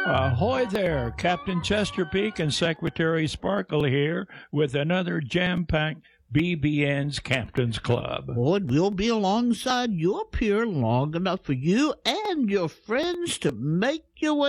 Ahoy there, Captain Chesterpeak and Secretary Sparkle here with another jam-packed BBN's Captain's Club. Boyd, we'll be alongside you up here long enough for you and your friends to make your way